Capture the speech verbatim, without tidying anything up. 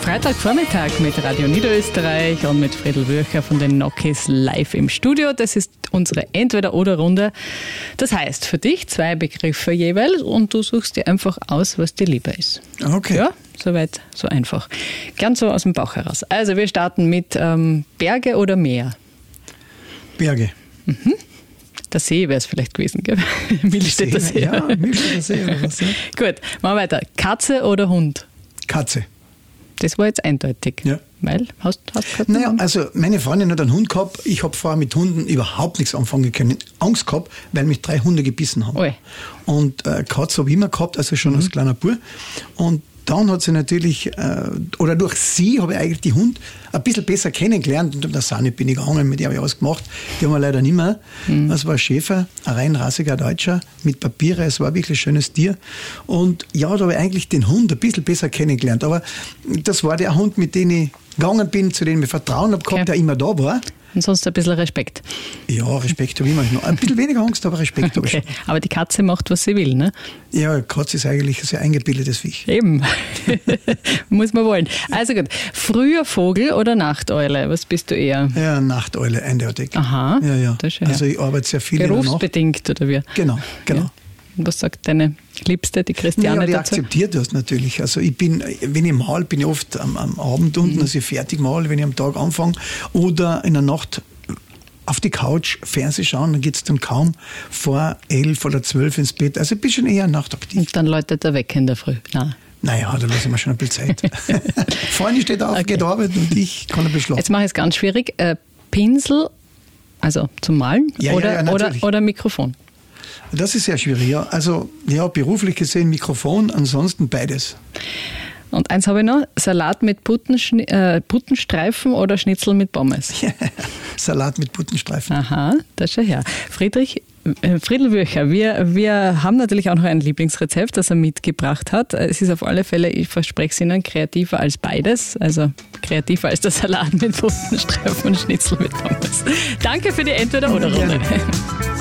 Freitagvormittag mit Radio Niederösterreich und mit Friedl Würcher von den Nokis live im Studio. Das ist unsere Entweder-oder-Runde. Das heißt, für dich zwei Begriffe jeweils und du suchst dir einfach aus, was dir lieber ist. Okay. Ja, soweit, so einfach. Gern so aus dem Bauch heraus. Also wir starten mit ähm, Berge oder Meer? Berge. Mhm. Der See wäre es vielleicht gewesen, gell? Millstätter See. Ja, Millstätter See oder was, ja. Gut, machen wir weiter. Katze oder Hund? Katze. Das war jetzt eindeutig. Ja. Weil, hast du gerade Naja, also meine Freundin hat einen Hund gehabt. Ich habe vorher mit Hunden überhaupt nichts anfangen können. Angst gehabt, weil mich drei Hunde gebissen haben. Oi. Und äh, Katze habe ich immer gehabt, also schon mhm. als kleiner Bub. Und dann hat sie natürlich, äh, oder durch sie habe ich eigentlich die Hund ein bisschen besser kennengelernt. Und der Sani bin ich gegangen, mit der habe ich alles gemacht. Die haben wir leider nicht mehr. Mhm. Das war ein Schäfer, ein rein rassiger Deutscher, mit Papiere. Es war wirklich ein schönes Tier. Und ja, da habe ich eigentlich den Hund ein bisschen besser kennengelernt. Aber das war der Hund, mit dem ich gegangen bin, zu dem ich Vertrauen habe gehabt, okay. der immer da war. Und sonst ein bisschen Respekt. Ja, Respekt habe ich manchmal. Ein bisschen weniger Angst, aber Respekt okay. habe ich schon. Aber die Katze macht, was sie will, ne? Ja, Katze ist eigentlich ein sehr eingebildetes Viech. Eben. Muss man wollen. Also gut. Früher Vogel oder Nachteule? Was bist du eher? Ja, Nachteule, eindeutig. Aha. Ja, ja. Das ist ja also ich arbeite sehr viel in der Nacht. Berufsbedingt, oder wie? Genau, genau. Ja. Und was sagt deine Liebste, die Christiane, ja, die dazu? akzeptiert das natürlich. Also ich bin, wenn ich mal, bin ich oft am, am Abend unten, mhm. dass ich fertig mal, wenn ich am Tag anfange. Oder in der Nacht auf die Couch Fernsehen schauen, dann geht es dann kaum vor elf oder zwölf ins Bett. Also ich bin schon eher nachtaktiv. Und dann läutet der Wecker in der Früh? Nein. Naja, da lasse ich mir schon ein bisschen Zeit. Freundin steht auf, okay. geht arbeiten und ich kann ein bisschen schlafen. Jetzt mache ich es ganz schwierig. Äh, Pinsel, also zum Malen ja, oder, ja, ja, oder, oder Mikrofon? Das ist sehr schwierig, ja. Also ja, beruflich gesehen Mikrofon, ansonsten beides. Und eins habe ich noch, Salat mit Puttenschni- äh, Puttenstreifen oder Schnitzel mit Pommes? Salat mit Puttenstreifen. Aha, das ist schon her. Friedrich, äh, Friedl Würcher, wir, wir haben natürlich auch noch ein Lieblingsrezept, das er mitgebracht hat. Es ist auf alle Fälle, ich verspreche es Ihnen, kreativer als beides. Also kreativer als der Salat mit Puttenstreifen und Schnitzel mit Pommes. Danke für die Entweder-oder-Runde.